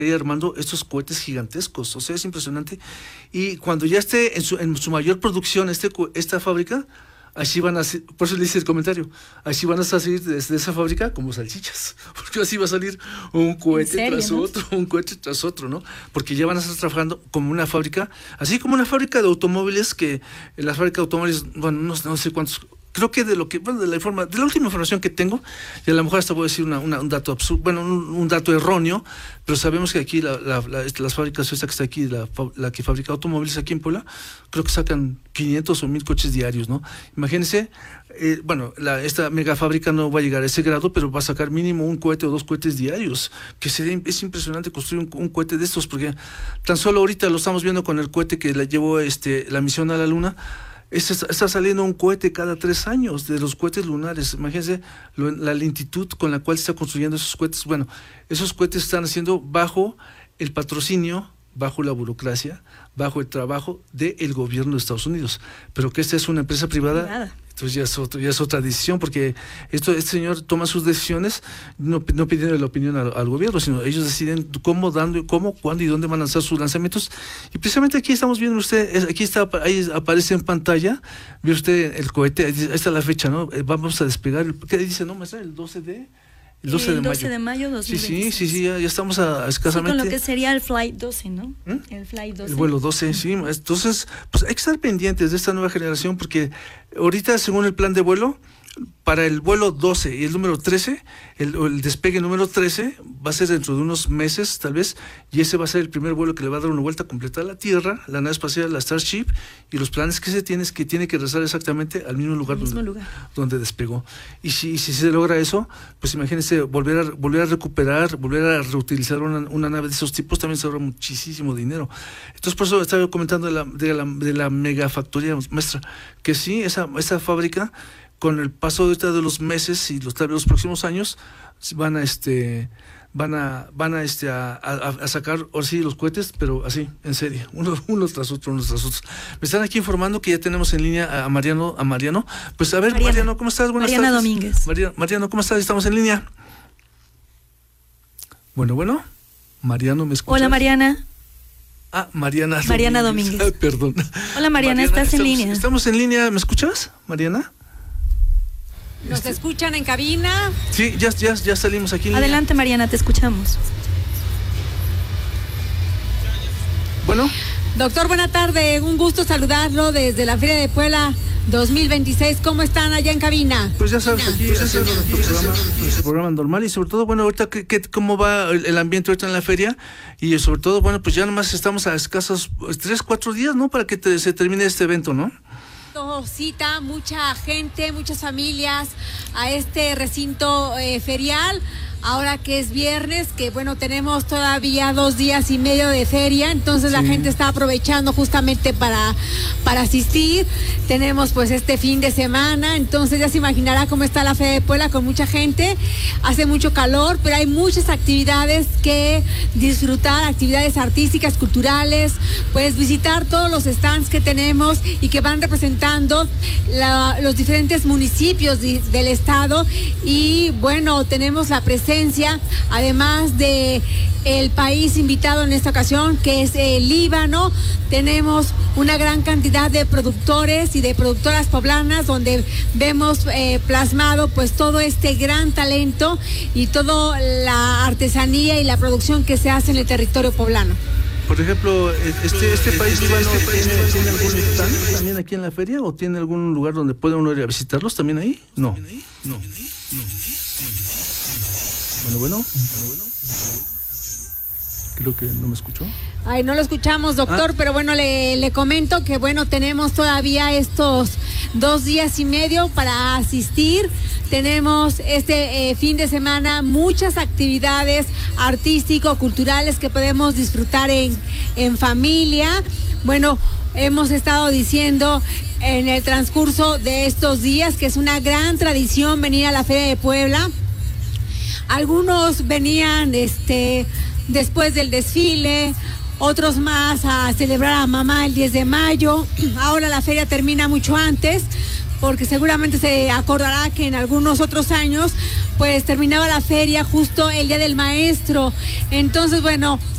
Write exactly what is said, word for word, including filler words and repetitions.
armando estos cohetes gigantescos, o sea, es impresionante. Y cuando ya esté en su, en su mayor producción este, esta fábrica, así van a ser, por eso le hice el comentario, así van a salir desde esa fábrica como salchichas, porque así va a salir un cohete serio, tras ¿no? otro, un cohete tras otro, ¿no? Porque ya van a estar trabajando como una fábrica, así como una fábrica de automóviles, que en la fábrica de automóviles, bueno, no, no sé cuántos, creo que de lo que, bueno, de la informa, de la última información que tengo, y a lo mejor hasta voy a decir una, una, un dato absurdo, bueno, un, un dato erróneo, pero sabemos que aquí la, la, la, las fábricas, esta que está aquí, la, la que fabrica automóviles aquí en Puebla, creo que sacan quinientos o mil coches diarios, ¿no? Imagínense, eh, bueno, la, esta mega fábrica no va a llegar a ese grado, pero va a sacar mínimo un cohete o dos cohetes diarios, que sería, es impresionante construir un, un cohete de estos, porque tan solo ahorita lo estamos viendo con el cohete que la llevó este, la misión a la Luna. Está, está saliendo un cohete cada tres años de los cohetes lunares. Imagínense lo, la lentitud con la cual se está construyendo esos cohetes. Bueno, esos cohetes están haciendo bajo el patrocinio, bajo la burocracia, bajo el trabajo del gobierno de Estados Unidos. Pero que esta es una empresa privada, privada. Entonces ya es, otro, ya es otra decisión, porque esto, este señor toma sus decisiones no, no pidiendo la opinión al, al gobierno, sino ellos deciden cómo, dando, cómo, cuándo y dónde van a lanzar sus lanzamientos. Y precisamente aquí estamos viendo usted, aquí está, ahí aparece en pantalla, ve usted el cohete, ahí está la fecha, ¿no? Vamos a despegar, ¿qué dice, no, maestra? El doce de... El doce, el de, doce mayo. de mayo dos mil veintiséis. Sí, sí, sí, ya, ya estamos a, a escasamente... Sí, con lo que sería el Flight doce, ¿no? ¿Mm? El Flight doce. El vuelo doce, sí. Entonces, pues hay que estar pendientes de esta nueva generación, porque ahorita, según el plan de vuelo, para el vuelo doce y el número trece, el, el despegue número trece va a ser dentro de unos meses, tal vez, y ese va a ser el primer vuelo que le va a dar una vuelta completa a la Tierra, la nave espacial, la Starship, y los planes que se tiene es que tiene que regresar exactamente al mismo lugar, mismo donde, lugar. donde despegó. Y si, si se logra eso, pues imagínense, volver a, volver a recuperar, volver a reutilizar una, una nave de esos tipos, también se ahorra muchísimo dinero. Entonces, por eso estaba comentando de la, de la, de la megafactoría, maestra, que sí, esa, esa fábrica, con el paso de, de los meses y los, tal vez los próximos años, van a este van a van a este a, a, a sacar ahora sí los cohetes, pero así, en serie, uno, uno tras otro, uno tras otro. Me están aquí informando que ya tenemos en línea a Mariano, a Mariano. Pues a ver, Mariana, Mariano, ¿cómo estás? Buenas Mariana tardes. Domínguez. Mariano, Mariano, ¿cómo estás? Estamos en línea. Bueno, bueno. Mariano, ¿me escuchas? Hola, Mariana. Ah, Mariana. Mariana Domínguez. Domínguez. Ah, perdón. Hola, Mariana, Mariana estás estamos, en línea. Estamos en línea, ¿me escuchas, Mariana? ¿Nos este... escuchan en cabina? Sí, ya, ya, ya salimos aquí. Adelante, Mariana, te escuchamos. Bueno. Doctor, buena tarde. Un gusto saludarlo desde la Feria de Puebla dos mil veintiséis. ¿Cómo están allá en cabina? Pues ya sabes, aquí pues haciendo nuestro programa, nuestro programa normal, y sobre todo, bueno, ahorita que, que, cómo va el, el ambiente ahorita en la feria, y sobre todo, bueno, pues ya nomás estamos a escasos tres, cuatro días, ¿no? Para que te, se termine este evento, ¿no? Cita mucha gente, muchas familias a este recinto eh, ferial. Ahora que es viernes, que bueno, tenemos todavía dos días y medio de feria, entonces sí. La gente está aprovechando justamente para, para asistir. Tenemos pues este fin de semana, entonces ya se imaginará cómo está la Feria de Puebla, con mucha gente. Hace mucho calor, pero hay muchas actividades que disfrutar, actividades artísticas, culturales, pues visitar todos los stands que tenemos y que van representando la, los diferentes municipios de, del estado. Y bueno, tenemos la presencia además de el país invitado en esta ocasión, que es el Líbano. Tenemos una gran cantidad de productores y de productoras poblanas, donde vemos eh, plasmado pues todo este gran talento y toda la artesanía y la producción que se hace en el territorio poblano. Por ejemplo, este, este país líbano ¿tiene, ¿tiene algún stand también aquí en la feria, o tiene algún lugar donde puede uno ir a visitarlos también ahí? No, no, no. Bueno, bueno, bueno, bueno. Creo que no me escuchó. Ay, no lo escuchamos, doctor, ah. pero bueno, le, le comento que bueno, tenemos todavía estos dos días y medio para asistir. Tenemos este eh, fin de semana muchas actividades artístico-culturales que podemos disfrutar en, en familia. Bueno, hemos estado diciendo en el transcurso de estos días que es una gran tradición venir a la Feria de Puebla. Algunos venían este, después del desfile, otros más a celebrar a mamá el diez de mayo. Ahora la feria termina mucho antes, porque seguramente se acordará que en algunos otros años pues terminaba la feria justo el día del maestro. Entonces, bueno,